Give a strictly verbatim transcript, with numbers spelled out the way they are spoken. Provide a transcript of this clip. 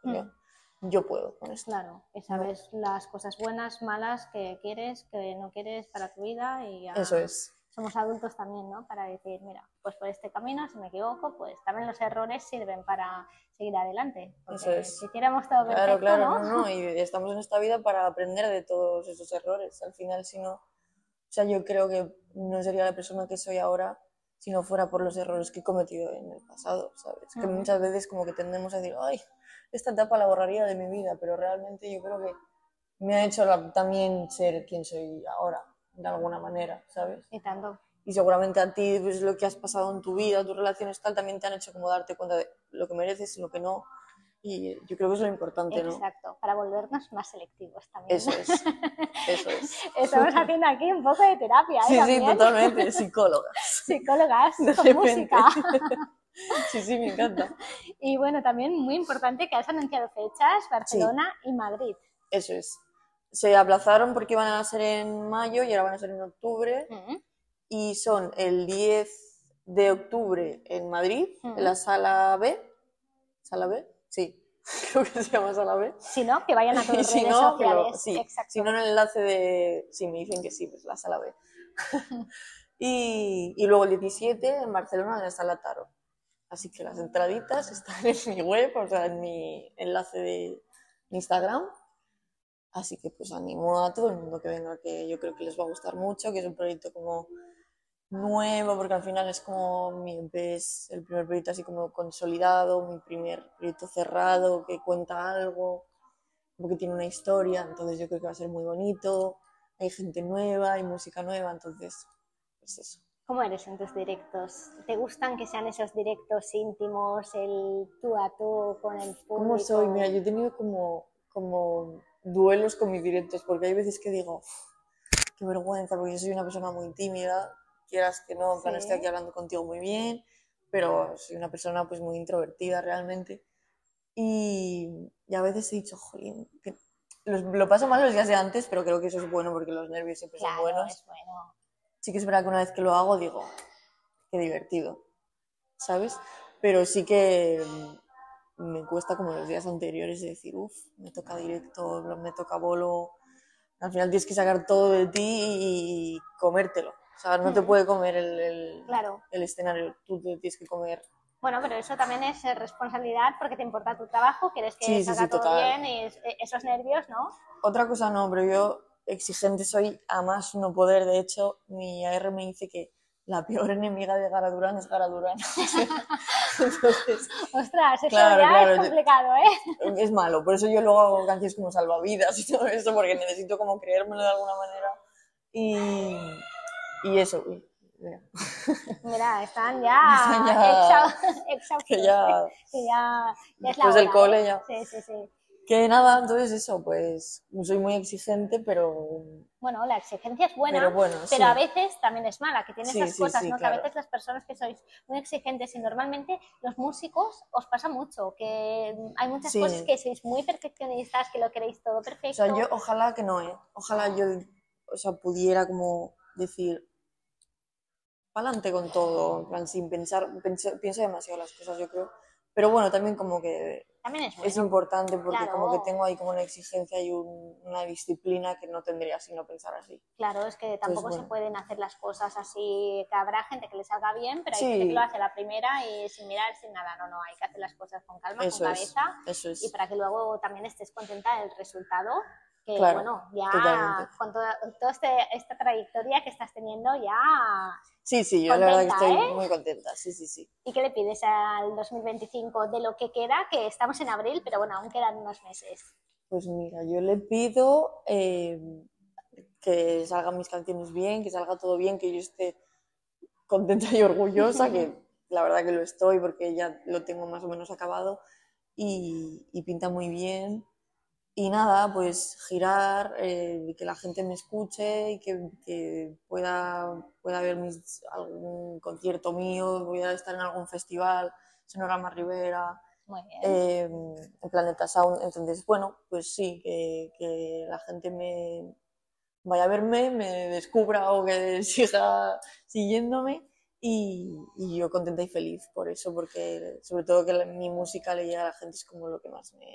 porque Mm. yo puedo con esto. Claro, y sabes las cosas buenas, malas que quieres, que no quieres para tu vida y ya Eso es. somos adultos también, ¿no? Para decir, mira, pues por este camino, si me equivoco, pues también los errores sirven para seguir adelante. Porque Eso es. si hiciéramos todo Claro, perfecto, claro, ¿no? no, no, y estamos en esta vida para aprender de todos esos errores. Al final, si no, o sea, yo creo que no sería la persona que soy ahora si no fuera por los errores que he cometido en el pasado, ¿sabes? Que Ujú. muchas veces como que tendemos a decir, ay, esta etapa la borraría de mi vida, pero realmente yo creo que me ha hecho la- también ser quien soy ahora, de alguna manera, ¿sabes? Y tanto. Y seguramente a ti, pues, lo que has pasado en tu vida, tus relaciones tal, también te han hecho como darte cuenta de lo que mereces y lo que no. Y yo creo que eso es lo importante, ¿no? Exacto, para volvernos más selectivos también. Eso es, eso es. Estamos haciendo aquí un poco de terapia, ¿eh? Sí, sí, También. totalmente, psicólogas. Psicólogas De con repente. música. Sí, sí, me encanta. Y bueno, también muy importante que has anunciado fechas, Sí, Barcelona y Madrid. eso es. Se aplazaron porque iban a ser en mayo y ahora van a ser en octubre. Mm, Y son el diez de octubre en Madrid, mm. en la sala B. ¿Sala B? Sí, creo que se llama sala B. Si no, que vayan a Y tus si redes no, que lo, sociales. sí, Exacto. si no en el enlace de... Sí, me dicen que sí, pues la sala B. y, y luego el diecisiete en Barcelona en la sala Taro. Así que las entraditas están en mi web, o sea, en mi enlace de Instagram. Así que pues animo a todo el mundo que venga, que yo creo que les va a gustar mucho, que es un proyecto como nuevo, porque al final es como mi E P, es el primer proyecto así como consolidado, mi primer proyecto cerrado, que cuenta algo, porque tiene una historia, entonces yo creo que va a ser muy bonito, hay gente nueva, hay música nueva, entonces, pues eso. ¿Cómo eres en tus directos? ¿Te gustan que sean esos directos íntimos, el tú a tú con el público? ¿Cómo soy? Mira, yo he tenido como, como duelos con mis directos, porque hay veces que digo, qué vergüenza, porque yo soy una persona muy tímida, quieras que no, en plan, Sí. estoy aquí hablando contigo muy bien, pero soy una persona pues muy introvertida realmente. Y, y a veces he dicho, jolín, que los, lo paso mal los días de antes, pero creo que eso es bueno porque los nervios siempre Claro, son buenos. es bueno. Sí que es verdad que una vez que lo hago digo, qué divertido, ¿sabes? Pero sí que me cuesta como los días anteriores de decir, uff, me toca directo, me toca bolo. Al final tienes que sacar todo de ti y comértelo. O sea, no te Mm. puede comer el, el, Claro. el escenario, tú te tienes que comer. Bueno, pero eso también es eh, responsabilidad porque te importa tu trabajo, quieres que Sí, sí, salga sí, todo total. bien y es- eh, esos nervios, ¿no? Otra cosa no, pero yo exigente soy a más no poder. De hecho, mi A R me dice que la peor enemiga de Gara Durán es Gara Durán. Entonces, Ostras, eso claro, ya claro, es complicado, ¿eh? es malo. Por eso yo luego hago canciones como Salvavidas y todo eso, porque necesito como creérmelo de alguna manera. Y, y eso, uy, mira. Mira, están ya, Están ya- exa- exhaustos, que ya, ¿eh? Que ya, ya es la después hora, del cole ¿eh? ya. Sí, sí, sí. Que nada, entonces eso, pues soy muy exigente, pero, Bueno, la exigencia es buena, pero bueno, pero sí. a veces también es mala, que tiene Sí, esas sí, cosas, sí, ¿no? claro. Que a veces las personas que sois muy exigentes y normalmente los músicos os pasa mucho, que hay muchas Sí. cosas que sois muy perfeccionistas, que lo queréis todo O perfecto. sea, yo ojalá que no, ¿eh? Ojalá yo, o sea, pudiera como decir, pa'lante con todo, en plan, sin pensar, pienso, pienso demasiado las cosas, yo creo. Pero bueno, también como que También es es bueno. importante porque Claro. como que tengo ahí como una exigencia y un- una disciplina que no tendría si no pensar así. Claro, es que tampoco bueno. se pueden hacer las cosas así, que habrá gente que le salga bien, pero hay Sí. gente que lo hace a la primera y sin mirar, sin nada. No, no, hay que hacer las cosas con calma, Eso con es, cabeza eso es. y para que luego también estés contenta del resultado. Que Claro, bueno, ya totalmente. con toda, toda este, esta trayectoria que estás teniendo, ya Sí, sí, yo la contenta, verdad que estoy ¿eh? muy contenta, sí, sí, sí. ¿Y qué le pides al dos mil veinticinco de lo que queda? Que estamos en abril, pero bueno, aún quedan unos meses. Pues mira, yo le pido eh, que salgan mis canciones bien, que salga todo bien, que yo esté contenta y orgullosa, que la verdad que lo estoy porque ya lo tengo más o menos acabado y, y pinta muy bien. Y nada, pues girar, eh, que la gente me escuche y que, que pueda, pueda ver mis, algún concierto mío, voy a estar en algún festival, Sonorama Rivera, Muy bien. eh, en Planeta Sound. Entonces, bueno, pues sí, que, que la gente me vaya a verme, me descubra o que siga siguiéndome. Y, y yo contenta y feliz por eso, porque sobre todo que la, mi música le llegue a la gente es como lo que más me,